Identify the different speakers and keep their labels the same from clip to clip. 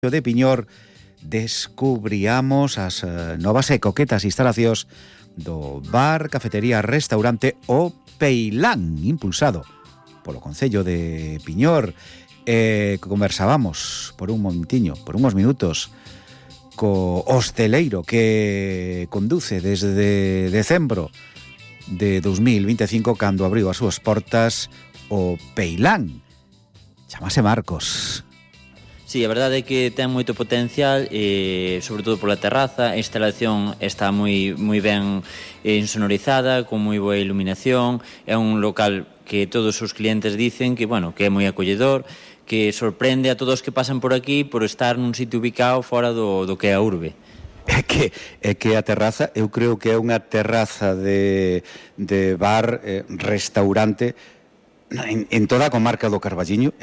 Speaker 1: de Piñor descubriamos as novas e coquetas instalacións do bar, cafetería, restaurante O Peilán, impulsado polo Concello de Piñor. Conversábamos por un momentiño, por uns minutos, co hosteleiro que conduce desde decembro de 2025, cando abriu as súas portas O Peilán. Chamase Marcos.
Speaker 2: Sí, a verdade é que ten moito potencial, sobre todo pola terraza. A instalación está moi ben insonorizada, con moi boa iluminación. É un local que todos os clientes dicen que, que é moi acolledor, que sorprende a todos que pasan por aquí por estar nun sitio ubicado fora do que é a urbe.
Speaker 1: É que a terraza, eu creo que é unha terraza de bar, restaurante en toda a comarca do Carballiño,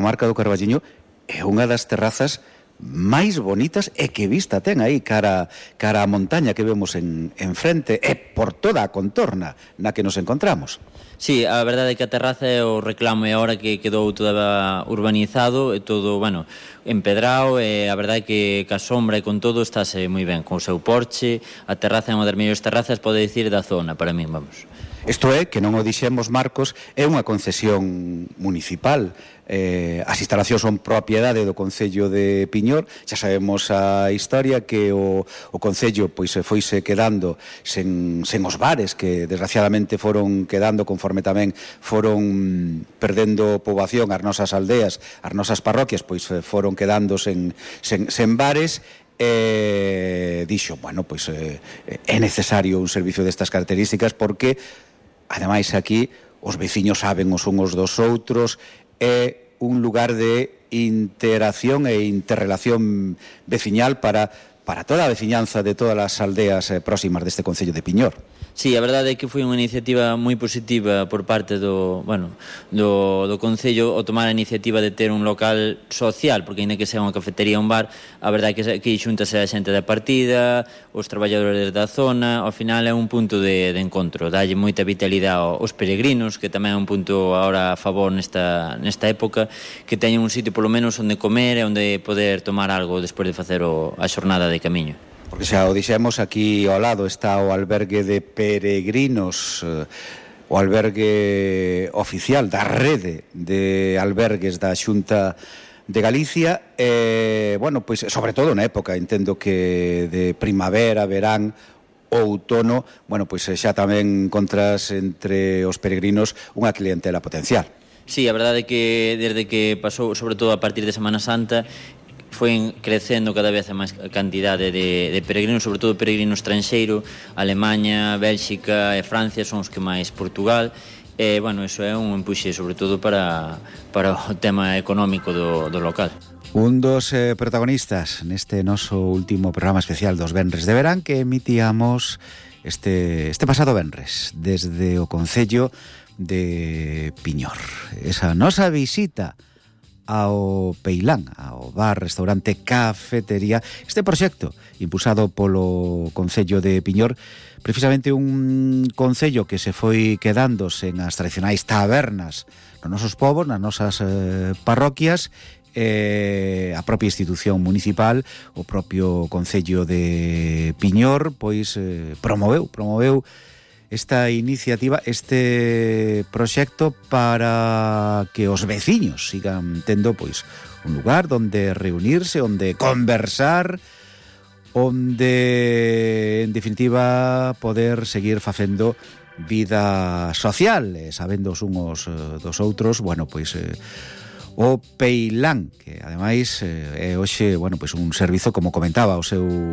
Speaker 1: é unha das terrazas máis bonitas e que vista ten aí cara a montaña que vemos en frente e por toda a contorna na que nos encontramos.
Speaker 2: Sí, a verdade é que a terraza é o reclamo, e agora que quedou toda urbanizado e todo, empedrado, e a verdade é que ca sombra e con todo estáse moi ben, con o seu porche. A terraza é unha das mellores terrazas, pode dicir, da zona, para min, vamos.
Speaker 1: Isto é, que non o dixemos, Marcos, é unha concesión municipal. As instalacións son propiedade do Concello de Piñor. Xa sabemos a historia, que o Concello foise quedando sen os bares, que desgraciadamente foron quedando conforme tamén foron perdendo poboación as nosas aldeas, as nosas parroquias, foron quedando sen bares. Dixo, é necesario un servicio destas características, porque ademais aquí os veciños saben os uns dos outros, é un lugar de interacción e interrelación veciñal para toda a veciñanza de todas as aldeas próximas deste Concello de Piñor.
Speaker 2: Sí, a verdade é que foi unha iniciativa moi positiva por parte do Concello o tomar a iniciativa de ter un local social, porque ainda que sea unha cafetería ou un bar, a verdade é que xuntase a xente da partida, os traballadores da zona. Ao final é un punto de encontro, dalle moita vitalidade aos peregrinos, que tamén é un punto agora a favor nesta época, que teñen un sitio polo menos onde comer e onde poder tomar algo despois de facer a xornada de camiño.
Speaker 1: Porque xa o dixemos, aquí ao lado está o albergue de peregrinos, o albergue oficial da rede de albergues da Xunta de Galicia, sobre todo na época, entendo que de primavera, verán, outono, xa tamén encontras entre os peregrinos unha clientela potencial.
Speaker 2: Sí, a verdade é que desde que pasou, sobre todo a partir de Semana Santa, foi crecendo cada vez a máis cantidade de peregrinos, sobre todo peregrinos estranxeiro. Alemanha, Bélxica e Francia son os que máis, Portugal. Iso é un empuxe sobre todo para o tema económico do local.
Speaker 1: Un dos protagonistas neste noso último programa especial dos Venres de Verán, que emitíamos este pasado venres desde o Concello de Piñor. Esa nosa visita ao Peilán, ao bar, restaurante, cafetería, este proxecto impulsado polo Concello de Piñor, precisamente un concello que se foi quedando sen as tradicionais tabernas nos nosos povos, nas nosas parroquias. A propia institución municipal, o propio Concello de Piñor, promoveu esta iniciativa, este proxecto, para que os veciños sigan tendo un lugar onde reunirse, onde conversar, onde en definitiva poder seguir facendo vida social, sabendo os uns dos outros. O Peilán, que ademais é hoxe un servizo, como comentaba o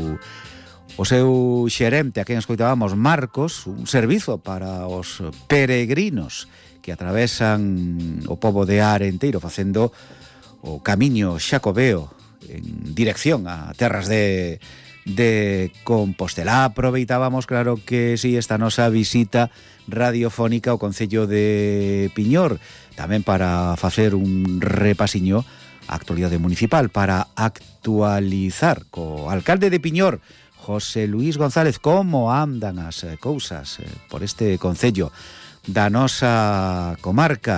Speaker 1: seu xerente, a quen escoitábamos, Marcos, un servizo para os peregrinos que atravesan o pobo de Arenteiro facendo o camiño xacobeo en dirección a terras de Compostela. Aproveitábamos, claro que sí, esta nosa visita radiofónica ao Concello de Piñor, tamén para facer un repasiño á actualidade municipal, para actualizar co alcalde de Piñor, José Luís González, como andan as cousas por este concello da nosa comarca.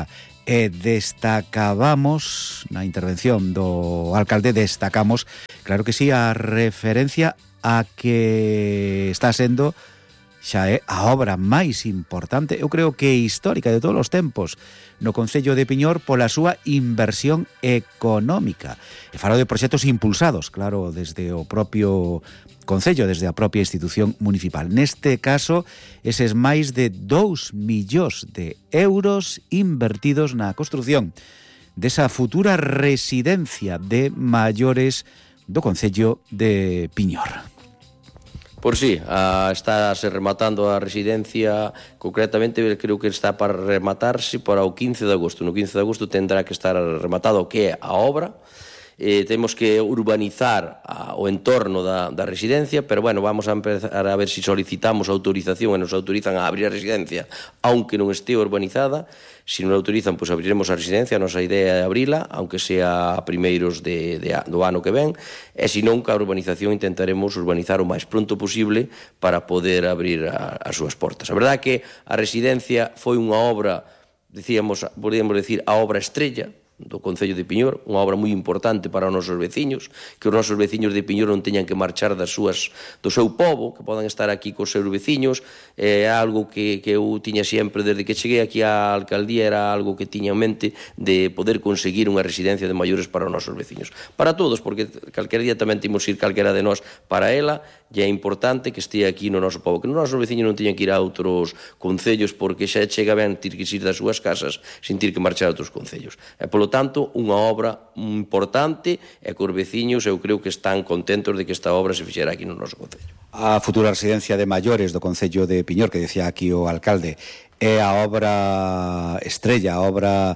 Speaker 1: destacábamos na intervención do alcalde, destacamos, claro que sí, a referencia a que está sendo xa é a obra máis importante, eu creo que histórica de todos os tempos no concello de Piñor pola súa inversión económica. E falo de proxectos impulsados, claro, desde o propio concello, desde a propia institución municipal. Neste caso, eses máis de 2 millóns de euros invertidos na construción desa futura residencia de maiores do concello de Piñor.
Speaker 3: Por sí, está se rematando a residencia, concretamente creo que está para rematarse para o 15 de agosto. No 15 de agosto tendrá que estar rematado o que é a obra. Temos que urbanizar o entorno da residencia, pero bueno, vamos a empezar a ver se solicitamos autorización e nos autorizan a abrir a residencia, aunque non este urbanizada. Se non autorizan, pois abriremos a residencia. A nosa idea é abrila, aunque sea a primeiros do ano que ven, e se non, ca urbanización intentaremos urbanizar o máis pronto posible para poder abrir as súas portas. A verdade é que a residencia foi unha obra, podríamos decir, a obra estrella do Concello de Piñor, unha obra moi importante para os nosos veciños, que os nosos veciños de Piñor non teñan que marchar do seu pobo, que podan estar aquí cos seus veciños. É algo que eu tiña sempre, desde que cheguei aquí á alcaldía, era algo que tiña en mente de poder conseguir unha residencia de maiores para os nosos veciños. Para todos, porque calquera día tamén temos ir calquera de nós para ela, e é importante que estea aquí no noso pobo, que os nosos veciños non teñan que ir a outros concellos, porque xa chega ben ter que ir das súas casas sin ter que marchar a outros concellos. E, polo tanto, unha obra importante, e que os veciños eu creo que están contentos de que esta obra se fixera aquí no noso concello.
Speaker 1: A futura residencia de maiores do concello de Piñor, que decía aquí o alcalde, é a obra estrella, a obra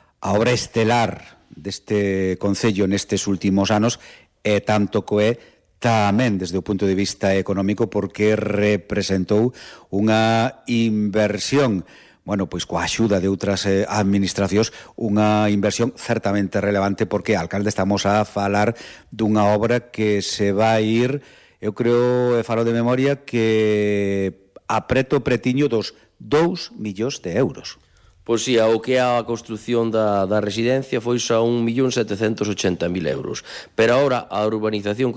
Speaker 1: estelar deste concello nestes últimos anos, e tanto que é tamén desde o punto de vista económico, porque representou unha inversión, bueno, pois coa axuda de outras administracións, unha inversión certamente relevante, porque, alcalde, estamos a falar dunha obra que se vai ir, eu creo, e falo de memoria, que pretiño dos 2 millóns de euros.
Speaker 3: Pois si, o que é a construción da residencia foi xa 1.780.000 euros. Pero agora a urbanización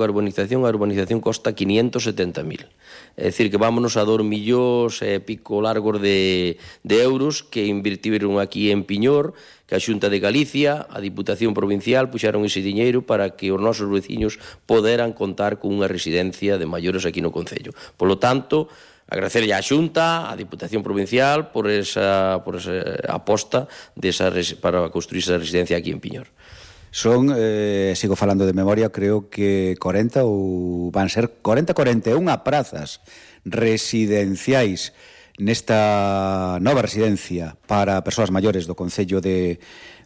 Speaker 3: costa 570.000. É dicir, que vámonos a 2 millóns e pico largos de euros que invirtiron aquí en Piñor, que a Xunta de Galicia, a Diputación Provincial, puxaron ese diñeiro para que os nosos veciños poderan contar con unha residencia de maiores aquí no concello. Polo tanto, agradecerlle á Xunta, á Diputación Provincial por esa aposta para construir esa residencia aquí en Piñor.
Speaker 1: Son, sigo falando de memoria, creo que 40 ou van ser 41 prazas residenciais nesta nova residencia para persoas maiores do concello de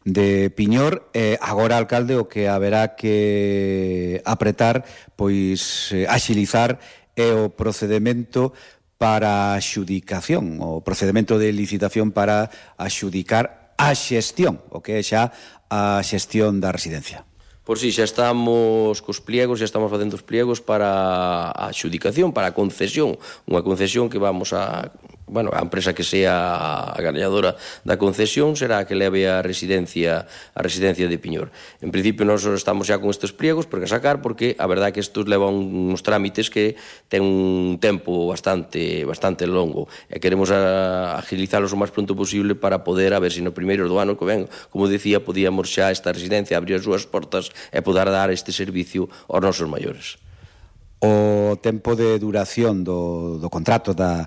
Speaker 1: Piñor. Agora, alcalde, o que haberá que apretar, pois axilizar é o procedemento para a xudicación, o procedemento de licitación para axudicar a xestión, o que é xa a xestión da residencia.
Speaker 3: Por si, xa estamos cos pliegos, xa estamos facendo os pliegos para a xudicación, para a concesión, unha concesión que vamos a... Bueno, a empresa que sea a gañadora da concesión será a que leve a residencia de Piñor. En principio, nós estamos xa con estes pliegos para sacar, porque a verdade é que estes levan uns trámites que ten un tempo bastante longo, e queremos agilizalos o máis pronto posible para poder, a ver se no primeiro do ano que ven, como decía, podíamos xa esta residencia abrir as súas portas e poder dar este servicio aos nosos maiores.
Speaker 1: O tempo de duración do contrato da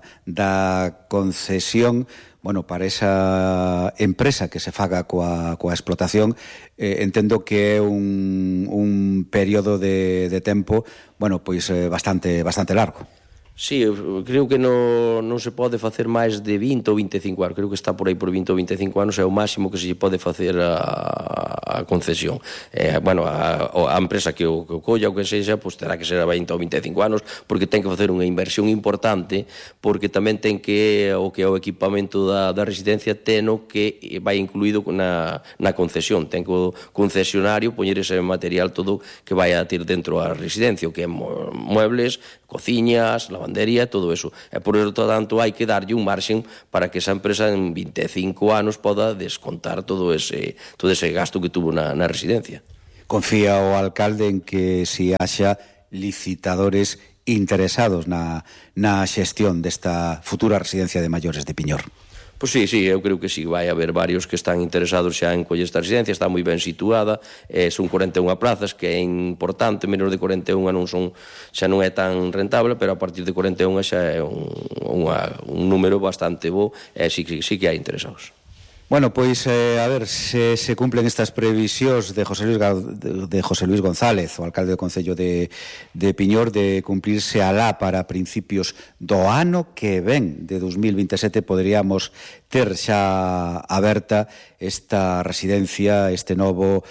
Speaker 1: concesión, bueno, para esa empresa que se faga coa explotación, entendo que é un período de tempo, bueno, pois bastante largo.
Speaker 3: Sí, creo que non se pode facer máis de 20 ou 25 anos. Creo que está por aí por 20 ou 25 anos, é o máximo que se pode facer a concesión. Bueno, a empresa que o colla ou que sexa, pues terá que ser a 20 ou 25 anos, porque ten que facer unha inversión importante, porque tamén ten que o equipamento da residencia teno que vai incluído na concesión. Ten que o concesionario poñer ese material todo que vai a ter dentro a residencia, o que é muebles, cociñas, lavanderías, lavandería, todo eso. E por lo tanto hai que darlle un marxen para que esa empresa en 25 anos poda descontar todo ese gasto que tuvo na residencia.
Speaker 1: Confía o alcalde en que si haxa licitadores interesados na xestión desta futura residencia de maiores de Piñor.
Speaker 3: Pois sí, eu creo que sí, vai haber varios que están interesados xa en coller esta residencia, está moi ben situada, son 41 plazas, que é importante, menos de 41 xa non é tan rentable, pero a partir de 41 xa é un número bastante bo, e sí que hai interesados.
Speaker 1: Bueno, pois a ver se cumplen estas previsións de José Luis González, o alcalde do Concello de Piñor, de cumplirse alá para principios do ano que ven, de 2027, poderíamos ter xa aberta esta residencia, este novo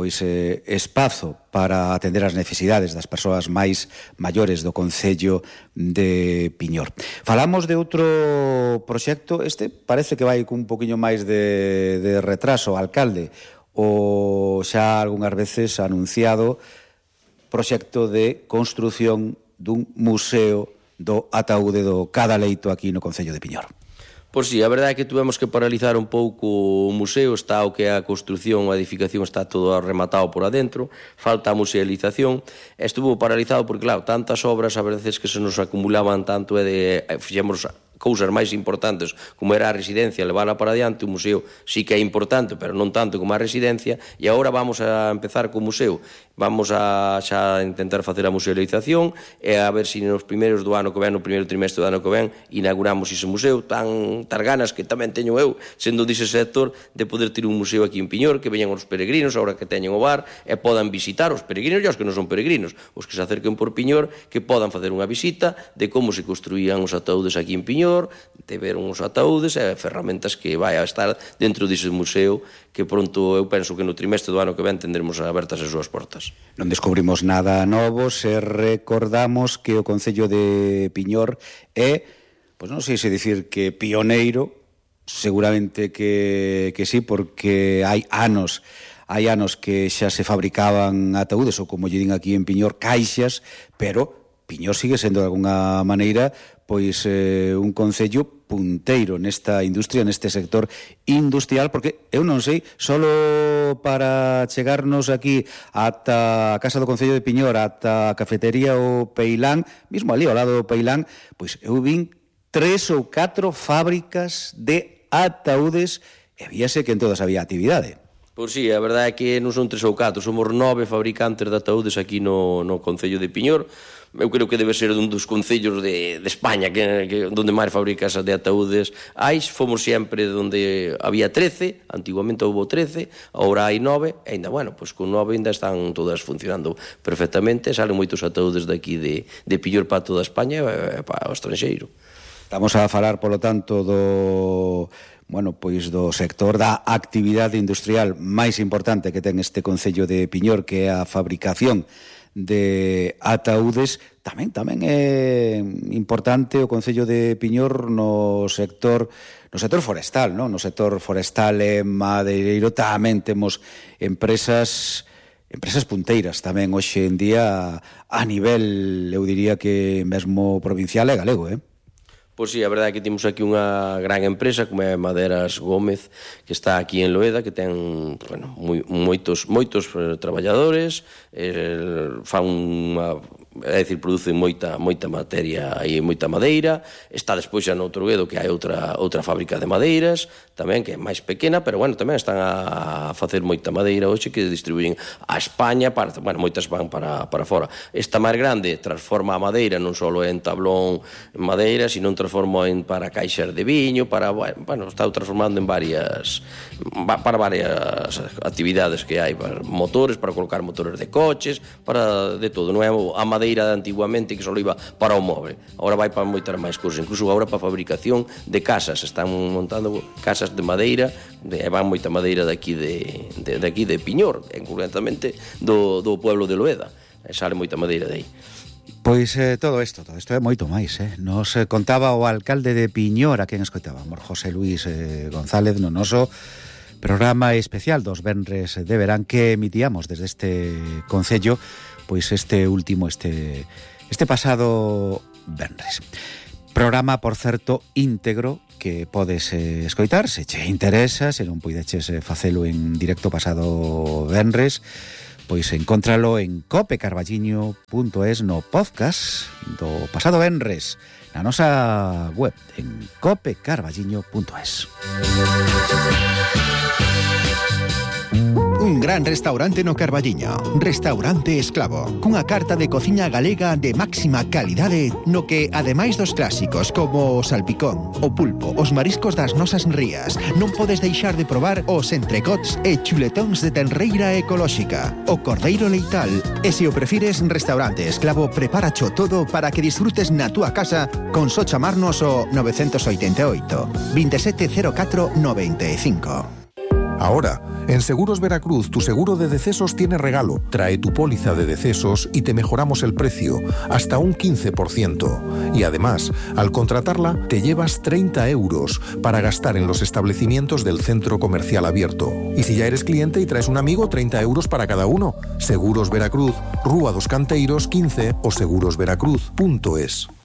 Speaker 1: espazo para atender as necesidades das persoas máis maiores do Concello de Piñor. Falamos de outro proxecto, este parece que vai cun poquinho máis de retraso, alcalde, o xa algunhas veces anunciado proxecto de construción dun museo do ataúde do Cadaleito aquí no Concello de Piñor.
Speaker 3: Pois sí, a verdade é que tuvemos que paralizar un pouco o museo, está o que é a construción, a edificación está todo rematado por adentro, falta a musealización, estuvo paralizado porque, claro, tantas obras a veces que se nos acumulaban tanto fixemos cousas máis importantes como era a residencia, levála para adiante. O museo sí que é importante, pero non tanto como a residencia, e agora vamos a empezar co museo. Vamos a xa intentar facer a musealización e a ver se nos primeiros do ano que ven, no primeiro trimestre do ano que ven, inauguramos ese museo. Tar ganas que tamén teño eu, sendo dese sector, de poder ter un museo aquí en Piñor, que veñan os peregrinos, agora que teñen o bar, e podan visitar os peregrinos e os que non son peregrinos, os que se acerquen por Piñor, que podan facer unha visita de como se construían os ataúdes aquí en Piñor, de ver uns ataúdes e ferramentas que vai a estar dentro dese museo, que pronto eu penso que no trimestre do ano que ven tendremos abertas as súas portas.
Speaker 1: Non descubrimos nada novo se recordamos que o Concello de Piñor é, pois non sei se dicir que pioneiro, seguramente que sí, porque hai anos que xa se fabricaban ataúdes, ou como lle din aquí en Piñor, caixas, pero Piñor sigue sendo de alguna maneira pois un concello punteiro nesta industria, neste sector industrial, porque eu non sei, solo para chegarnos aquí ata a Casa do Concello de Piñor, ata a cafetería o Peilán, mismo ali ao lado do Peilán, pois eu vin 3 ou 4 fábricas de ataúdes e víase que en todas había actividade.
Speaker 3: Pois sí, a verdade é que non son 3 ou 4, somos 9 fabricantes de ataúdes aquí no Concello de Piñor. Eu creo que debe ser un dos concellos de España que onde máis fabricas de ataúdes hai. Fomos sempre onde había 13, antiguamente houve 13, agora hai 9, e ainda, bueno, pois con 9 ainda están todas funcionando perfectamente, salen moitos ataúdes daqui de Piñor para toda España e para o estranxeiro.
Speaker 1: Estamos a falar, polo tanto, do sector da actividade industrial máis importante que ten este Concello de Piñor, que é a fabricación de ataúdes. Tamén é importante o Concello de Piñor no sector forestal, non? No sector forestal e madeireiro tamén temos empresas punteiras tamén hoxe en día a nivel, eu diría que mesmo provincial e galego,
Speaker 3: Pois sí, a verdade é que temos aquí unha gran empresa como é Maderas Gómez, que está aquí en Loeda, que ten moitos traballadores, fan producen moita materia e moita madeira. Está despois xa no Outroguedo, que hai outra fábrica de madeiras tamén, que é máis pequena, pero tamén están a facer moita madeira hoxe que distribuyen a España, moitas van para fora. Esta máis grande transforma a madeira non só en tablón en madeira, sino transforma para caixas de viño, está transformando en varias actividades que hai, para motores, para colocar motores de coches, para de todo. Non é a madeira de antiguamente que só iba para o moble, agora vai para moitas máis cousas, incluso agora para a fabricación de casas, están montando casas de madeira, e van moita madeira daqui de Piñor, concretamente do pueblo de Loeda, sale moita madeira de aí.
Speaker 1: Pois todo isto é moito máis, Nos contaba o alcalde de Piñor, a quen escoitábamos, José Luis González, no noso programa especial dos venres de verán que emitíamos desde este concello, pois este pasado venres. Programa, por certo, íntegro que podes escoitar, se che interesa, se non puideches facelo en directo pasado venres, pois encóntralo en copecarballiño.es no podcast do pasado venres, na nosa web, en copecarballiño.es.
Speaker 4: Un gran restaurante no Carballiño, Restaurante Esclavo, cunha carta de cociña galega de máxima calidade, no que, ademais dos clásicos como o salpicón, o pulpo, os mariscos das nosas rías, non podes deixar de probar os entrecots e chuletóns de tenreira ecolóxica, o cordeiro leital, e se o prefires, Restaurante Esclavo preparacho todo para que disfrutes na túa casa con só chamarnos o 988 2704 95.
Speaker 5: Ahora, en Seguros Veracruz, tu seguro de decesos tiene regalo. Trae tu póliza de decesos y te mejoramos el precio, hasta un 15%. Y además, al contratarla, te llevas 30 euros para gastar en los establecimientos del centro comercial abierto. Y si ya eres cliente y traes un amigo, 30 euros para cada uno. Seguros Veracruz, Rúa dos Canteiros 15 o segurosveracruz.es.